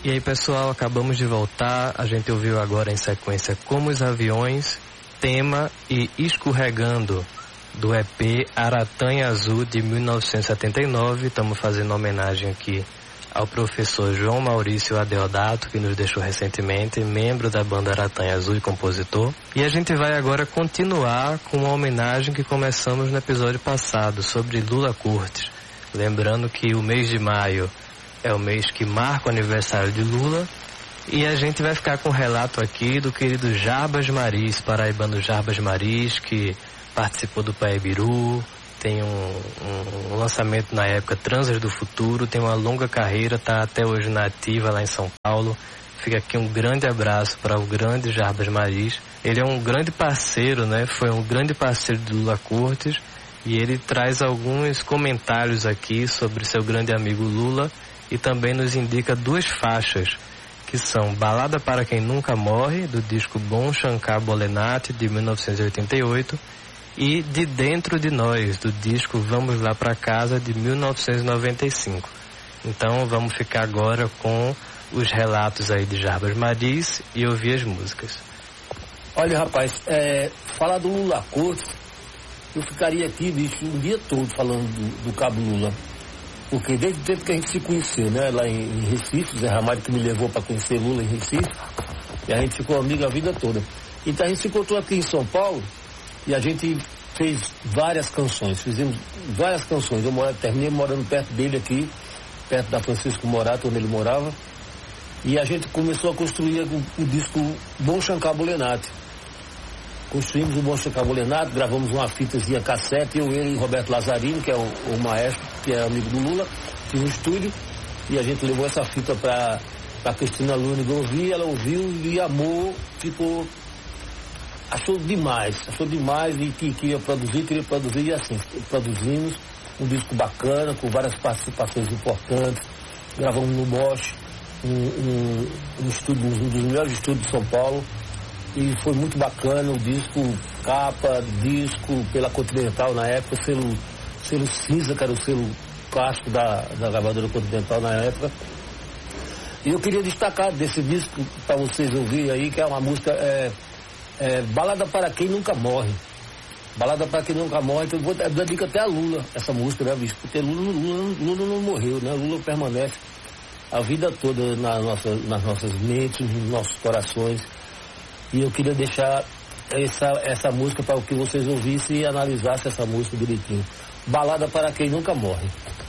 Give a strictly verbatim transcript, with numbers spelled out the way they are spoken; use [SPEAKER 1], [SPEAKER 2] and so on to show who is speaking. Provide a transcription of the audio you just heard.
[SPEAKER 1] E aí, pessoal, acabamos de voltar. A gente ouviu agora em sequência Como os Aviões, Tema e Escorregando, do E P Aratanha Azul de mil novecentos e setenta e nove. Estamos fazendo homenagem aqui ao professor João Maurício Adeodato, que nos deixou recentemente, membro da banda Aratanha Azul e compositor. E a gente vai agora continuar com uma homenagem que começamos no episódio passado, sobre Lula Cortes. Lembrando que o mês de maio é o mês que marca o aniversário de Lula, e a gente vai ficar com um relato aqui do querido Jarbas Maris, paraibano Jarbas Maris, que participou do Paebiru, tem um, um, um lançamento na época Transas do Futuro, tem uma longa carreira, está até hoje na ativa lá em São Paulo. Fica aqui um grande abraço para o grande Jarbas Maris. Ele é um grande parceiro, né? Foi um grande parceiro de Lula Cortes, e ele traz alguns comentários aqui sobre seu grande amigo Lula, e também nos indica duas faixas, que são Balada para Quem Nunca Morre, do disco Bom Shankar Bolenati, de mil novecentos e oitenta e oito, e De Dentro de Nós, do disco Vamos Lá Pra Casa, de mil novecentos e noventa e cinco. Então vamos ficar agora com os relatos aí de Jarbas Maris e ouvir as músicas.
[SPEAKER 2] Olha, rapaz, é, falar do Lula Cortes, eu ficaria aqui, bicho, um dia todo falando do, do Cabo Lula. Porque desde o tempo que a gente se conheceu, né, lá em, em Recife, o Zé Ramalho que me levou para conhecer Lula em Recife, e a gente ficou amigo a vida toda. Então a gente se encontrou aqui em São Paulo, e a gente fez várias canções, fizemos várias canções. Eu moro, terminei morando perto dele aqui, perto da Francisco Morato, onde ele morava, e a gente começou a construir o, o disco Bom Shankar Bolenati. Construímos o Bom Shankar Bolenati, gravamos uma fitazinha cassete, eu, ele e Roberto Lazzarini, que é o, o maestro, que é amigo do Lula, fiz um estúdio, e a gente levou essa fita para a Cristina Lúniga ouvir, ela ouviu e amou, ficou... Achou demais, achou demais e que queria produzir, queria produzir, e assim, produzimos um disco bacana, com várias participações importantes, gravamos no Bosch, um, um, um estúdio, um dos melhores estúdios de São Paulo, e foi muito bacana o disco, capa, disco, pela Continental na época, selo, selo cinza, que era o selo clássico da, da gravadora Continental na época. E eu queria destacar desse disco, para vocês ouvirem aí, que é uma música... É, É, Balada para Quem Nunca Morre. Balada para Quem Nunca Morre, então eu vou eu dedico até a Lula, essa música, né, bicho? Porque Lula, Lula, Lula não morreu, né? Lula permanece a vida toda na nossa, nas nossas mentes, nos nossos corações. E eu queria deixar essa, essa música para que vocês ouvissem e analisassem essa música direitinho. Balada para Quem Nunca Morre.